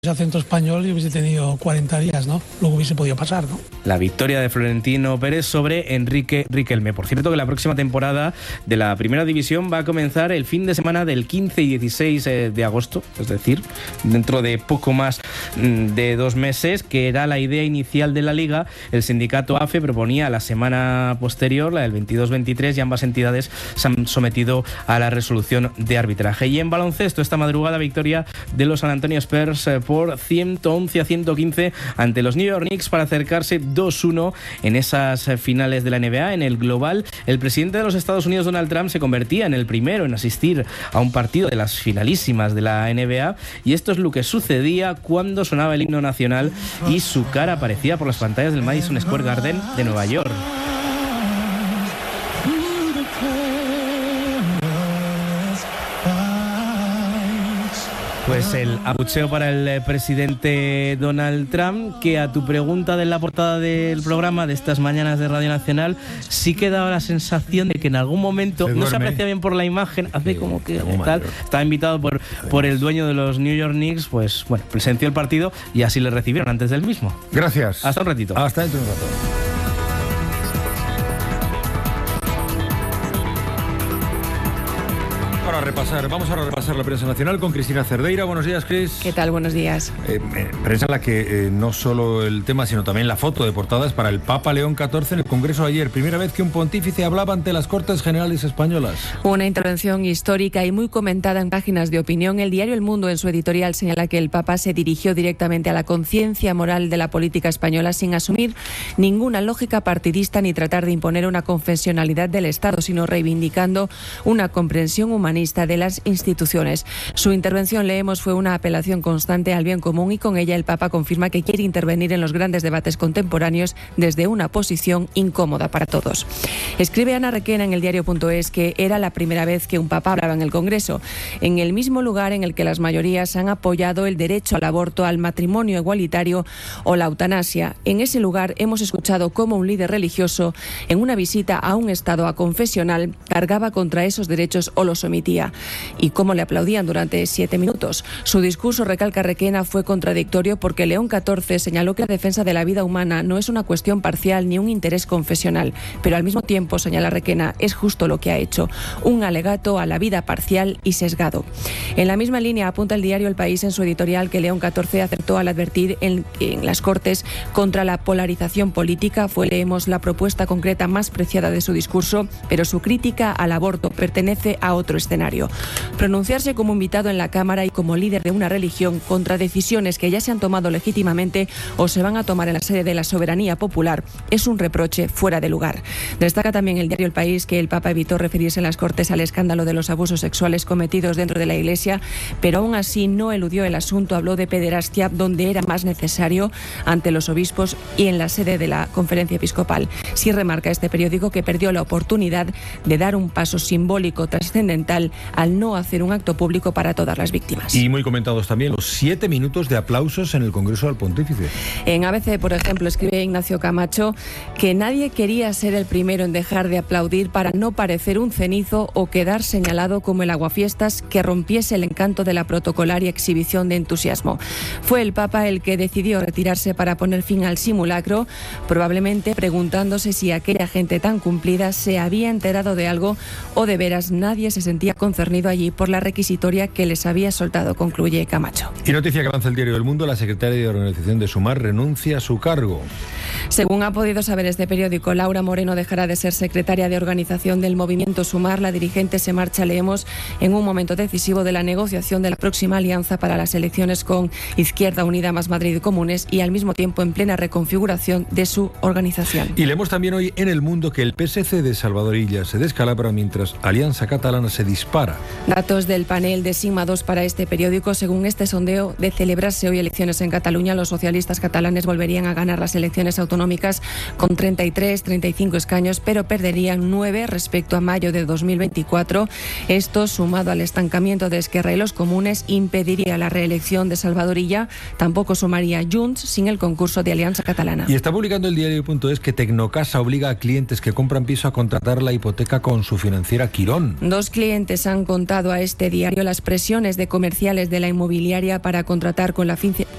acento español y hubiese tenido 40 días, ¿no? Luego hubiese podido pasar, ¿no? La victoria de Florentino Pérez sobre Enrique Riquelme. Por cierto, que la próxima temporada de la Primera División va a comenzar el fin de semana del 15 y 16 de agosto, es decir, dentro de poco más de 2 meses, que era la idea inicial de la Liga. El sindicato AFE proponía la semana posterior, la del 22-23, y ambas entidades se han sometido a la resolución de arbitraje. Y en baloncesto, esta madrugada, victoria de los San Antonio Spurs por 111-115 ante los New York Knicks para acercarse 2-1 en esas finales de la NBA. En el global, el presidente de los Estados Unidos, Donald Trump, se convertía en el primero en asistir a un partido de las finalísimas de la NBA, y esto es lo que sucedía cuando sonaba el himno nacional y su cara aparecía por las pantallas del Madison Square Garden de Nueva York. Pues el abucheo para el presidente Donald Trump, que a tu pregunta de la portada del programa de estas mañanas de Radio Nacional, sí que daba la sensación de que en algún momento, no se aprecia bien por la imagen, hace como que tal, estaba invitado por el dueño de los New York Knicks, pues bueno, presenció el partido y así le recibieron antes del mismo. Gracias. Hasta un ratito. Hasta dentro de un rato. Vamos a repasar la prensa nacional con Cristina Cerdeira. Buenos días, Cris. ¿Qué tal? Buenos días. Prensa en la que no solo el tema, sino también la foto de portadas para el Papa León XIV en el Congreso ayer. Primera vez que un pontífice hablaba ante las Cortes Generales Españolas. Una intervención histórica y muy comentada en páginas de opinión. El diario El Mundo, en su editorial, señala que el Papa se dirigió directamente a la conciencia moral de la política española sin asumir ninguna lógica partidista ni tratar de imponer una confesionalidad del Estado, sino reivindicando una comprensión humanista de las instituciones. Su intervención, leemos, fue una apelación constante al bien común, y con ella el Papa confirma que quiere intervenir en los grandes debates contemporáneos desde una posición incómoda para todos. Escribe Ana Requena en el diario.es que era la primera vez que un Papa hablaba en el Congreso, en el mismo lugar en el que las mayorías han apoyado el derecho al aborto, al matrimonio igualitario o la eutanasia. En ese lugar hemos escuchado cómo un líder religioso, en una visita a un estado aconfesional, cargaba contra esos derechos o los omitía, y cómo le aplaudían durante 7 minutos. Su discurso, recalca Requena, fue contradictorio porque León XIV señaló que la defensa de la vida humana no es una cuestión parcial ni un interés confesional, pero al mismo tiempo, señala Requena, es justo lo que ha hecho, un alegato a la vida parcial y sesgado. En la misma línea apunta el diario El País en su editorial que León XIV acertó al advertir en las Cortes contra la polarización política. Fue, leemos, la propuesta concreta más preciada de su discurso, pero su crítica al aborto pertenece a otro escenario. Pronunciarse como invitado en la Cámara y como líder de una religión contra decisiones que ya se han tomado legítimamente o se van a tomar en la sede de la soberanía popular es un reproche fuera de lugar. Destaca también el diario El País que el Papa evitó referirse en las Cortes al escándalo de los abusos sexuales cometidos dentro de la Iglesia, pero aún así no eludió el asunto. Habló de pederastia donde era más necesario, ante los obispos y en la sede de la Conferencia Episcopal. Sí remarca este periódico que perdió la oportunidad de dar un paso simbólico trascendental al no hacer un acto público para todas las víctimas. Y muy comentados también los 7 minutos de aplausos en el Congreso del Pontífice. En ABC, por ejemplo, escribe Ignacio Camacho que nadie quería ser el primero en dejar de aplaudir para no parecer un cenizo o quedar señalado como el aguafiestas que rompiese el encanto de la protocolaria exhibición de entusiasmo. Fue el Papa el que decidió retirarse para poner fin al simulacro, probablemente preguntándose si aquella gente tan cumplida se había enterado de algo o de veras nadie se sentía concernido allí por la requisitoria que les había soltado, concluye Camacho. Y noticia que avanza el diario El Mundo, la secretaria de organización de Sumar renuncia a su cargo. Según ha podido saber este periódico, Laura Moreno dejará de ser secretaria de organización del movimiento Sumar. La dirigente se marcha, leemos, en un momento decisivo de la negociación de la próxima alianza para las elecciones con Izquierda Unida más Madrid Comunes, y al mismo tiempo en plena reconfiguración de su organización. Y leemos también hoy en El Mundo que el PSC de Salvador Illa se descalabra mientras Alianza Catalana se dispara. Datos del panel de Sigma 2 para este periódico. Según este sondeo, de celebrarse hoy elecciones en Cataluña, los socialistas catalanes volverían a ganar las elecciones autonómicas autonómicas con 33-35 escaños, pero perderían 9 respecto a mayo de 2024. Esto, sumado al estancamiento de Esquerra y los Comunes, impediría la reelección de Salvador Illa. Tampoco sumaría Junts sin el concurso de Alianza Catalana. Y está publicando el diario.es que Tecnocasa obliga a clientes que compran piso a contratar la hipoteca con su financiera Quirón. 2 clientes han contado a este diario las presiones de comerciales de la inmobiliaria para contratar con la